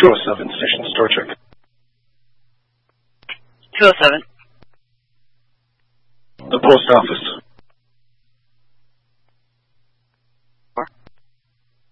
207, station store check. 207. The post office.